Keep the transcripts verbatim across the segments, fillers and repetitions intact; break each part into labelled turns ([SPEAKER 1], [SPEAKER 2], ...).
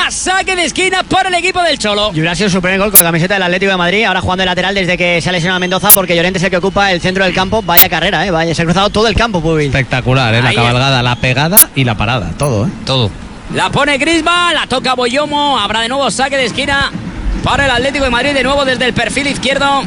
[SPEAKER 1] Llega saque de esquina por el equipo del Cholo.
[SPEAKER 2] Y hubiera sido su primer gol con la camiseta del Atlético de Madrid, ahora jugando de lateral desde que se ha lesionado a Mendoza, porque Llorente es el que ocupa el centro del campo. Vaya carrera, ¿eh? Vaya, se ha cruzado todo el campo, Pubil.
[SPEAKER 3] Espectacular, ¿eh? La
[SPEAKER 1] Ahí
[SPEAKER 3] cabalgada, es. La pegada y la parada, todo, ¿eh?
[SPEAKER 4] Todo.
[SPEAKER 1] La pone Griezmann, la toca Boyomo, habrá de nuevo saque de esquina para el Atlético de Madrid, de nuevo desde el perfil izquierdo.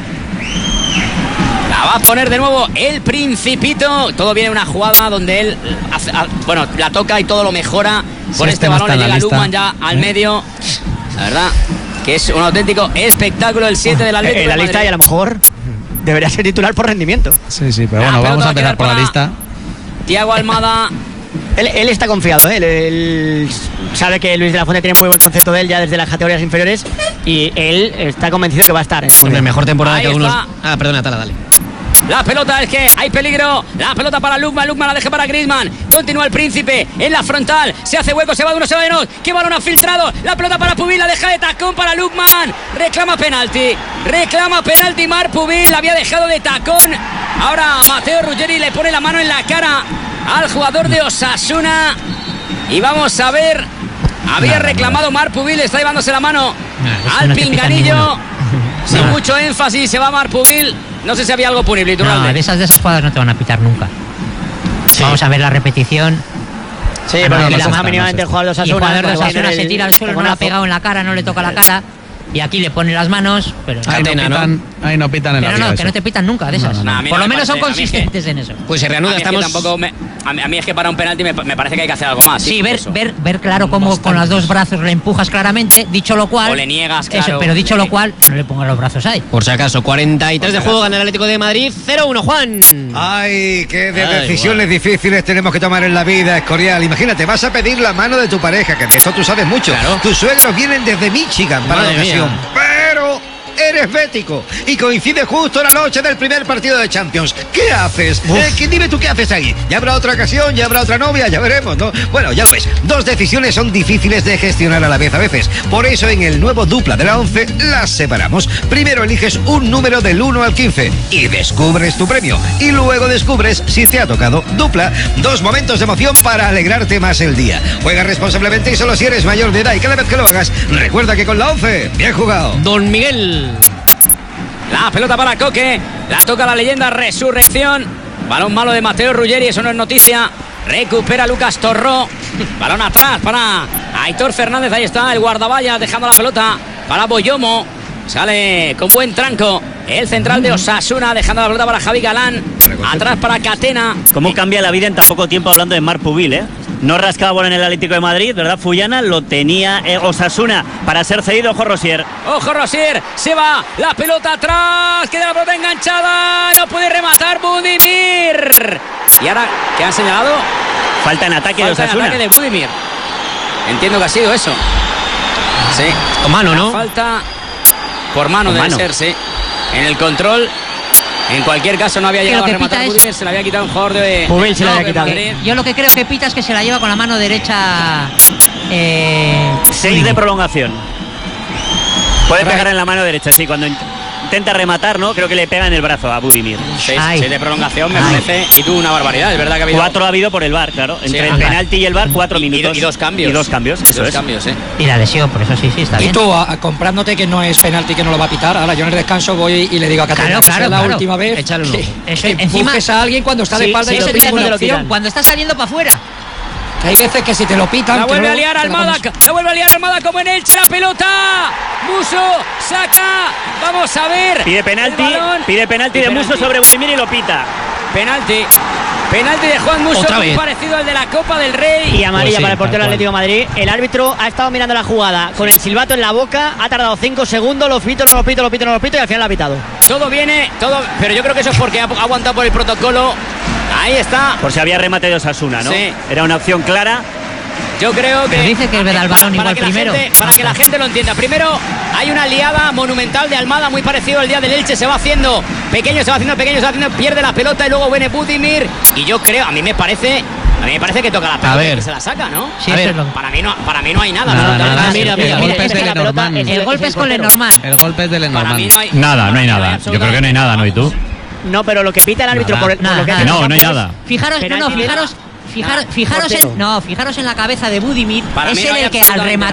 [SPEAKER 1] La va a poner de nuevo el Principito. Todo viene una jugada donde él hace, bueno, la toca y todo lo mejora. Con
[SPEAKER 3] Si
[SPEAKER 1] este
[SPEAKER 3] este no
[SPEAKER 1] balón
[SPEAKER 3] está
[SPEAKER 1] le
[SPEAKER 3] en la
[SPEAKER 1] llega
[SPEAKER 3] lista,
[SPEAKER 1] Lukman ya al
[SPEAKER 3] ¿eh?
[SPEAKER 1] medio. La verdad que es un auténtico espectáculo el siete del Atlético
[SPEAKER 2] En la
[SPEAKER 1] de
[SPEAKER 2] lista,
[SPEAKER 1] Madrid.
[SPEAKER 2] y a lo mejor debería ser titular por rendimiento.
[SPEAKER 3] Sí, sí, pero
[SPEAKER 1] La
[SPEAKER 3] bueno,
[SPEAKER 1] pelota
[SPEAKER 3] vamos
[SPEAKER 1] va
[SPEAKER 3] a
[SPEAKER 1] a
[SPEAKER 3] empezar
[SPEAKER 1] quedar
[SPEAKER 3] por la
[SPEAKER 1] para-
[SPEAKER 3] lista.
[SPEAKER 1] Thiago Almada.
[SPEAKER 2] Él, él está confiado, ¿eh? Él, él sabe que Luis de la Fuente tiene muy buen concepto de él ya desde las categorías inferiores, y él está convencido que va a estar en el
[SPEAKER 4] Hombre,
[SPEAKER 2] Mundial.
[SPEAKER 4] mejor temporada
[SPEAKER 1] Ahí
[SPEAKER 4] que algunos.
[SPEAKER 1] está.
[SPEAKER 4] Ah, perdona, Tala, dale.
[SPEAKER 1] La pelota, es que hay peligro. La pelota para Lukman. Lukman la deja para Griezmann. Continúa el Príncipe en la frontal. Se hace hueco, se va de uno, se va de dos. ¡Qué balón ha filtrado! La pelota para Pubil, la deja de tacón para Lukman. Reclama penalti. Reclama penalti Marc Pubil. La había dejado de tacón. Ahora Matteo Ruggeri le pone la mano en la cara al jugador de Osasuna. Y vamos a ver. Había
[SPEAKER 3] Nada,
[SPEAKER 1] reclamado Marc Pubil. Está llevándose la mano
[SPEAKER 5] eso
[SPEAKER 1] al
[SPEAKER 5] no te pita
[SPEAKER 1] pinganillo.
[SPEAKER 5] ninguno.
[SPEAKER 1] Sin
[SPEAKER 5] Nada.
[SPEAKER 1] mucho énfasis se va Marc Pubil. No sé si había algo punible,
[SPEAKER 5] No,
[SPEAKER 1] Iturralde.
[SPEAKER 5] de esas, de esas jugadas no te van a pitar nunca.
[SPEAKER 1] Sí.
[SPEAKER 5] Vamos a ver la repetición.
[SPEAKER 2] Sí,
[SPEAKER 5] Ah,
[SPEAKER 2] pero
[SPEAKER 5] no,
[SPEAKER 2] que
[SPEAKER 5] no
[SPEAKER 2] la
[SPEAKER 5] se
[SPEAKER 2] baja
[SPEAKER 5] está,
[SPEAKER 2] mínimamente el jugador de
[SPEAKER 5] Y el
[SPEAKER 2] Osasuna.
[SPEAKER 5] jugador de
[SPEAKER 2] cuando va a
[SPEAKER 5] Osasuna
[SPEAKER 2] hacer
[SPEAKER 5] se
[SPEAKER 2] el-
[SPEAKER 5] tira al suelo,
[SPEAKER 2] el
[SPEAKER 5] no la ha
[SPEAKER 2] gonazo.
[SPEAKER 5] pegado en la cara, no le toca la cara. Y aquí le pone las manos, pero
[SPEAKER 3] Ahí no,
[SPEAKER 4] Catena,
[SPEAKER 3] pitan, ahí no pitan en la
[SPEAKER 5] Pero
[SPEAKER 3] liga
[SPEAKER 5] no, que
[SPEAKER 3] eso.
[SPEAKER 5] no te pitan nunca de esas.
[SPEAKER 3] No, no,
[SPEAKER 1] no. A mí
[SPEAKER 5] Por
[SPEAKER 1] no
[SPEAKER 5] lo
[SPEAKER 1] me
[SPEAKER 5] menos son
[SPEAKER 1] parece, a mí es que-
[SPEAKER 5] consistentes en eso.
[SPEAKER 4] Pues se
[SPEAKER 1] A
[SPEAKER 4] reanuda,
[SPEAKER 1] mí, es que
[SPEAKER 4] estamos.
[SPEAKER 1] tampoco me, a, mí, a mí es que para un penalti me, me parece que hay que hacer algo más.
[SPEAKER 5] Sí,
[SPEAKER 1] Sí,
[SPEAKER 5] ver,
[SPEAKER 1] eso.
[SPEAKER 5] ver, ver claro cómo con los dos brazos le empujas claramente, dicho lo cual.
[SPEAKER 1] O le niegas,
[SPEAKER 5] eso,
[SPEAKER 1] claro.
[SPEAKER 5] pero dicho lo cual, no le pongas los brazos ahí.
[SPEAKER 4] Por si acaso, cuarenta y tres de juego, gana el Atlético de Madrid, cero uno, Juan.
[SPEAKER 6] Ay, qué de
[SPEAKER 4] Ay,
[SPEAKER 6] decisiones difíciles tenemos que tomar en la vida, Escorial. Imagínate, vas a pedir la mano de tu pareja, que de eso tú sabes mucho.
[SPEAKER 4] Claro.
[SPEAKER 6] Tus suegros vienen desde Michigan para
[SPEAKER 4] Madre
[SPEAKER 6] la ocasión.
[SPEAKER 4] mía.
[SPEAKER 6] Pero eres bético y coincide justo la noche del primer partido de Champions. ¿Qué haces? Eh, ¿qué- dime tú qué haces ahí. Ya habrá otra ocasión, ya habrá otra novia, ya veremos, ¿no? Bueno, ya lo ves. Dos decisiones son difíciles de gestionar a la vez a veces. Por eso en el nuevo dupla de la once las separamos. Primero eliges un número del uno al quince y descubres tu premio. Y luego descubres si te ha tocado dupla. Dos momentos de emoción para alegrarte más el día. Juega responsablemente y solo si eres mayor de edad. Y cada vez que lo hagas, recuerda que con la once, bien jugado.
[SPEAKER 4] Don Miguel.
[SPEAKER 1] La pelota para Coque. La toca la leyenda Resurrección. Balón malo de Matteo Ruggeri, eso no es noticia. Recupera Lucas Torró. Balón atrás para Aitor Fernández. Ahí está el guardavalla dejando la pelota para Boyomo. Sale con buen tranco el central de Osasuna, dejando la pelota para Javi Galán. Atrás para Catena.
[SPEAKER 2] ¿Cómo cambia la vida en tan poco tiempo hablando de Marc Pubil, eh? No rascaba bola en el Atlético de Madrid, ¿verdad? Fullana lo tenía eh, Osasuna para ser cedido. Ojo, Rosier.
[SPEAKER 1] Ojo Rosier, se va la pelota atrás, queda la pelota enganchada, no puede rematar Budimir. Y ahora, ¿qué han señalado?
[SPEAKER 2] Falta en ataque
[SPEAKER 1] Falta
[SPEAKER 2] de
[SPEAKER 1] en
[SPEAKER 2] Osasuna.
[SPEAKER 1] ataque de Budimir. Entiendo que ha sido eso. Sí.
[SPEAKER 4] Con mano,
[SPEAKER 1] La
[SPEAKER 4] ¿no?
[SPEAKER 1] Falta por mano
[SPEAKER 2] Con
[SPEAKER 1] debe
[SPEAKER 2] mano.
[SPEAKER 1] ser, sí. En el control. En cualquier caso no había
[SPEAKER 5] Que
[SPEAKER 1] llegado
[SPEAKER 5] lo
[SPEAKER 1] a
[SPEAKER 5] que
[SPEAKER 1] rematar
[SPEAKER 5] pita es-
[SPEAKER 1] Budimir, se le había quitado un jugador de
[SPEAKER 2] Pubil se le había
[SPEAKER 1] de
[SPEAKER 2] quitado.
[SPEAKER 1] Madrid.
[SPEAKER 5] Yo lo que creo que pita es que se la lleva con la mano derecha. Eh,
[SPEAKER 2] Seis de prolongación. Puede pegar en la mano derecha, sí, cuando int- intenta rematar, ¿no? Creo que le pega en el brazo a Budimir.
[SPEAKER 1] Seis,
[SPEAKER 5] Ay.
[SPEAKER 1] seis de prolongación me
[SPEAKER 5] Ay.
[SPEAKER 1] parece. Y tú una barbaridad, es verdad que ha habido
[SPEAKER 2] Cuatro ha habido por el V A R, claro. Entre el
[SPEAKER 5] ajá.
[SPEAKER 2] penalti y el V A R, cuatro
[SPEAKER 1] y, y-
[SPEAKER 2] minutos.
[SPEAKER 1] y dos cambios.
[SPEAKER 2] Y dos cambios,
[SPEAKER 1] Y
[SPEAKER 2] eso
[SPEAKER 1] dos
[SPEAKER 2] es.
[SPEAKER 1] cambios, eh.
[SPEAKER 5] y la lesión, por eso sí, sí, está
[SPEAKER 7] Y
[SPEAKER 5] bien.
[SPEAKER 7] tú, a- a comprándote que no es penalti, que no lo va a pitar. Ahora yo en el descanso voy y le digo a Catena
[SPEAKER 5] Claro,
[SPEAKER 7] que
[SPEAKER 5] claro,
[SPEAKER 7] sea la
[SPEAKER 5] claro.
[SPEAKER 7] última vez
[SPEAKER 4] Échale un
[SPEAKER 7] que,
[SPEAKER 4] ojo.
[SPEAKER 5] Eso,
[SPEAKER 7] que
[SPEAKER 5] encima-
[SPEAKER 7] empujes a alguien cuando está de
[SPEAKER 2] Sí,
[SPEAKER 7] espalda
[SPEAKER 2] sí,
[SPEAKER 7] y no
[SPEAKER 2] eso
[SPEAKER 7] tienes
[SPEAKER 2] te
[SPEAKER 7] ninguna
[SPEAKER 2] lo
[SPEAKER 7] opción.
[SPEAKER 2] quitan.
[SPEAKER 5] Cuando está saliendo para afuera.
[SPEAKER 7] Que hay veces que si te lo pitan...
[SPEAKER 1] La
[SPEAKER 7] que
[SPEAKER 1] vuelve
[SPEAKER 7] no-
[SPEAKER 1] a liar
[SPEAKER 7] te la
[SPEAKER 1] Almada,
[SPEAKER 7] comes.
[SPEAKER 1] la vuelve a liar Almada como en Elche, la pelota. Muso saca, vamos a ver.
[SPEAKER 2] Pide penalti,
[SPEAKER 1] el balón.
[SPEAKER 2] pide penalti
[SPEAKER 1] Y
[SPEAKER 2] de
[SPEAKER 1] penalti.
[SPEAKER 2] Muso sobre Budimir y lo pita.
[SPEAKER 1] Penalti. Penalti de Juan Muso,
[SPEAKER 4] Otra
[SPEAKER 1] muy
[SPEAKER 4] vez.
[SPEAKER 1] parecido al de la Copa del Rey.
[SPEAKER 2] Y amarilla
[SPEAKER 3] Pues sí,
[SPEAKER 2] para el portero
[SPEAKER 3] tal
[SPEAKER 2] del Atlético de Madrid. El árbitro ha estado mirando la jugada con el silbato en la boca, ha tardado cinco segundos, lo pito, no lo pito, lo pito, no lo pito y al final lo ha pitado.
[SPEAKER 1] Todo viene, todo, pero yo creo que eso es porque ha ha aguantado por el protocolo. Ahí está.
[SPEAKER 2] Por si había remate de Osasuna, ¿no?
[SPEAKER 1] Sí.
[SPEAKER 2] Era una opción clara.
[SPEAKER 1] Yo creo que.
[SPEAKER 5] Pero dice que da el balón igual
[SPEAKER 1] que la
[SPEAKER 5] primero.
[SPEAKER 1] gente- para que la gente lo entienda. Primero, hay una liada monumental de Almada, muy parecido al día del Elche. Se va haciendo pequeño, se va haciendo pequeño, se va haciendo, pierde la pelota y luego viene Budimir. Y yo creo, a mí me parece. A mí me parece que toca la pelota
[SPEAKER 4] ver.
[SPEAKER 1] y que se la saca, ¿no?
[SPEAKER 5] Sí,
[SPEAKER 4] A
[SPEAKER 5] eso
[SPEAKER 4] ver,
[SPEAKER 5] es lo-
[SPEAKER 1] Para mí no, para mí no hay nada.
[SPEAKER 3] Nada,
[SPEAKER 1] ¿no?
[SPEAKER 3] nada,
[SPEAKER 1] Nada,
[SPEAKER 4] mira,
[SPEAKER 1] sí,
[SPEAKER 4] mira,
[SPEAKER 3] el
[SPEAKER 1] sí,
[SPEAKER 3] golpe es
[SPEAKER 1] que
[SPEAKER 3] de
[SPEAKER 1] la pelota
[SPEAKER 3] Lenormand.
[SPEAKER 1] es
[SPEAKER 5] El golpe es con
[SPEAKER 1] portero.
[SPEAKER 5] Lenormand.
[SPEAKER 3] El golpe es de
[SPEAKER 1] Para mí
[SPEAKER 3] Lenormand.
[SPEAKER 1] no hay
[SPEAKER 8] Nada, no hay nada. Yo
[SPEAKER 1] absolutamente
[SPEAKER 8] creo que no hay nada, ¿no? ¿Y tú?
[SPEAKER 2] No, pero lo que pita el árbitro por, por
[SPEAKER 5] Nada,
[SPEAKER 2] lo que
[SPEAKER 5] nada.
[SPEAKER 2] hace
[SPEAKER 8] No,
[SPEAKER 2] el
[SPEAKER 8] no hay
[SPEAKER 2] campo
[SPEAKER 8] nada.
[SPEAKER 5] Fijaros, no, no,
[SPEAKER 2] penalti de-
[SPEAKER 5] fijaros, fijaros,
[SPEAKER 2] Nada,
[SPEAKER 5] fijaros
[SPEAKER 2] portero.
[SPEAKER 5] en, no, fijaros en la cabeza de Budimir.
[SPEAKER 1] Para
[SPEAKER 5] Es
[SPEAKER 1] mí
[SPEAKER 5] él
[SPEAKER 1] no hay
[SPEAKER 5] el que al
[SPEAKER 1] absolutamente